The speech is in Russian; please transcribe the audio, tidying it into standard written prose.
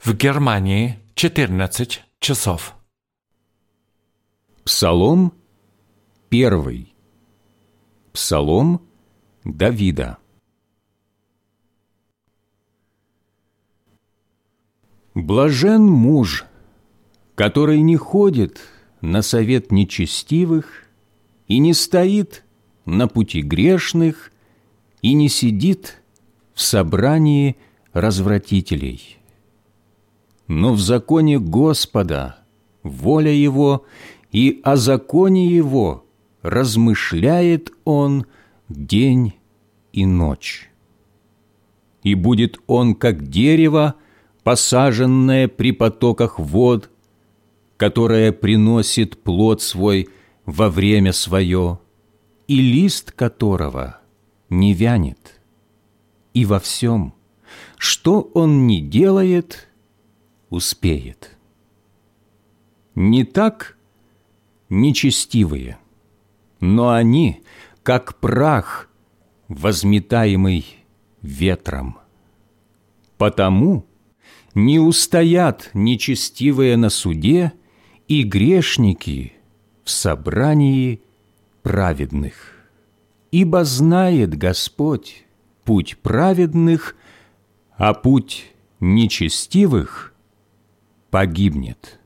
В Германии 14 часов. Псалом 1. Псалом Давида. Блажен муж, который не ходит на совет нечестивых и не стоит на пути грешных и не сидит в собрании развратителей. Но в законе Господа воля его, и о законе его размышляет он день и ночь. И будет он, как дерево, посаженное при потоках вод, которое приносит плод свой во время свое, и лист которого не вянет. И во всем, что он ни делает, успеет. Не так нечестивые, но они, как прах, возметаемый ветром. Потому не устоят нечестивые на суде и грешники в собрании праведных. Ибо знает Господь путь праведных, а путь нечестивых погибнет.